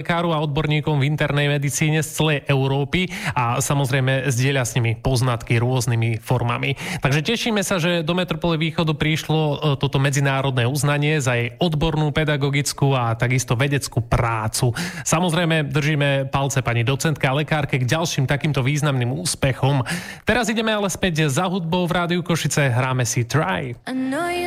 lekáru a odborníkom v internej medicíne z celej Európy a samozrejme zdieľa s nimi poznatky rôznymi formami. Takže tešíme sa, že do Metropole Východu prišlo toto medzinárodné uznanie za jej odbornú, pedagogickú a takisto vedeckú prácu. Samozrejme držíme palce pani docentke a lekárke k ďalším takýmto významným úspechom. Teraz ideme ale späť za hudbou v Rádiu Košice, hráme si Try.